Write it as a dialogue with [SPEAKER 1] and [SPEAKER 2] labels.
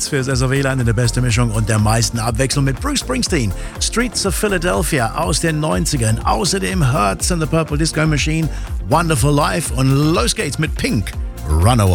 [SPEAKER 1] Hits für SOW-Land in der besten Mischung und der meisten Abwechslung mit Bruce Springsteen. Streets of Philadelphia aus den 90ern. Außerdem Hurts and the Purple Disco Machine, Wonderful Life und los geht's mit Pink, Runaway.